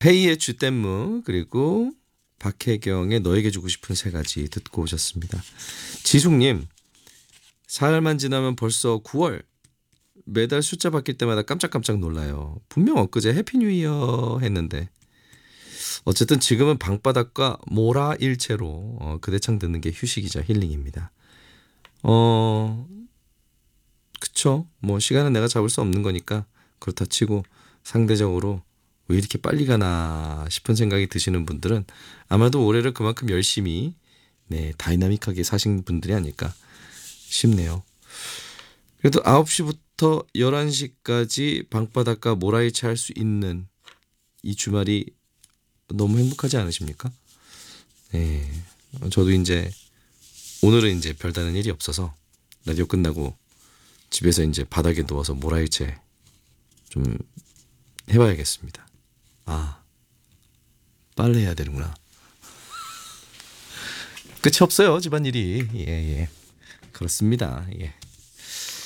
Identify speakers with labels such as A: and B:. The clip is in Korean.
A: 헤이의 주댐무 그리고 박혜경의 너에게 주고 싶은 세 가지 듣고 오셨습니다. 지숙님, 사흘만 지나면 벌써 9월. 매달 숫자 바뀔 때마다 깜짝깜짝 놀라요. 분명 엊그제 해피 뉴 이어 했는데 어쨌든 지금은 방바닥과 모라 일체로 그대창 듣는 게 휴식이자 힐링입니다. 그쵸. 뭐 시간은 내가 잡을 수 없는 거니까 그렇다 치고 상대적으로 왜 이렇게 빨리 가나 싶은 생각이 드시는 분들은 아마도 올해를 그만큼 열심히 다이나믹하게 사신 분들이 아닐까 싶네요. 그래도 9시부터 11시까지 방바닥과 모라일체 할 수 있는 이 주말이 너무 행복하지 않으십니까? 네. 저도 이제 오늘은 이제 별다른 일이 없어서 라디오 끝나고 집에서 이제 바닥에 누워서 모라일체 좀 해봐야겠습니다. 아, 빨래해야 되는구나. 끝이 없어요, 집안일이. 예, 예. 그렇습니다. 예.